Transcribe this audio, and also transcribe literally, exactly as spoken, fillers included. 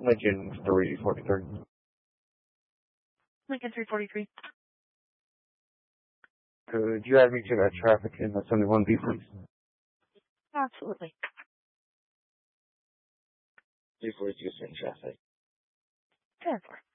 Lincoln three forty-three. Lincoln three forty-three. Could you add me to that traffic in the seventy-one B, please? Absolutely. three forty-two in traffic. ten four.